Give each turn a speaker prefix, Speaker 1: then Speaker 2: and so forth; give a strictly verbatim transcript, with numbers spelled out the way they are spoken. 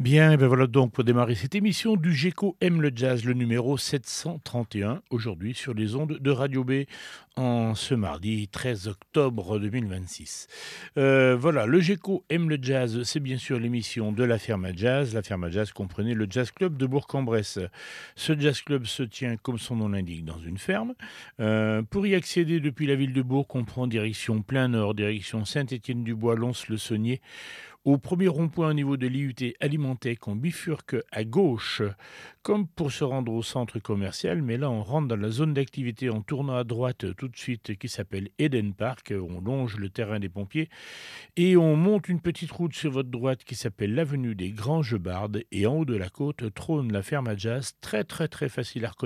Speaker 1: Bien, et ben voilà donc pour démarrer cette émission du GECO aime le jazz, le numéro sept cent trente et un, aujourd'hui sur les ondes de Radio B, en ce mardi treize octobre deux mille vingt-six. Euh, voilà, le GECO aime le jazz, c'est bien sûr l'émission de la Ferme à Jazz. La Ferme à Jazz comprenait le Jazz Club de Bourg-en-Bresse. Ce Jazz Club se tient, comme son nom l'indique, dans une ferme. Euh, pour y accéder depuis la ville de Bourg, on prend direction plein nord, direction Saint-Étienne-du-Bois, Lons-le-Saunier. Au premier rond-point au niveau de l'I U T Alimentec, on bifurque à gauche, comme pour se rendre au centre commercial, mais là on rentre dans la zone d'activité en tournant à droite tout de suite qui s'appelle Eden Park. On longe le terrain des pompiers et on monte une petite route sur votre droite qui s'appelle l'avenue des Grands Jebardes, et en haut de la côte trône la ferme à jazz, très très très facile à reconnaître